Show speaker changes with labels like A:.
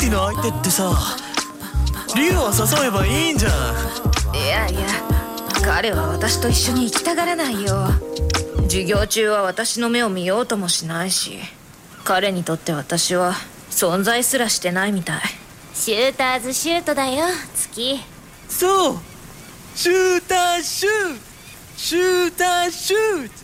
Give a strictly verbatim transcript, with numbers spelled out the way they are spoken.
A: ティの相手ってさ、リュウを誘えばいいんじゃん。
B: いやいや、彼は私と一緒に行きたがらないよ。授業中は私の目を見ようともしないし、彼にとって私は存在すらしてないみたい。
C: シューターズシュートだよ、月。
A: そう、シューターシュート、シューターシュート。